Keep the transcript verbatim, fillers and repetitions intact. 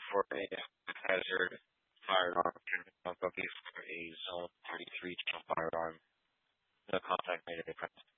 for a hazard firearm, turn buggy for a zone thirty-three firearm. No contact made at the crime.